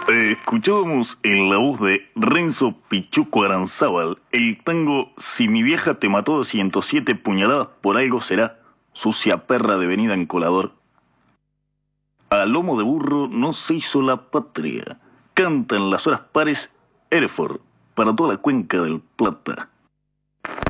Escuchábamos en la voz de Renzo Pichuco Aranzábal el tango Si mi vieja te mató de 107 puñaladas por algo será, sucia perra devenida en colador. A lomo de burro no se hizo la patria. Canta en las horas pares Hereford para toda la cuenca del Plata.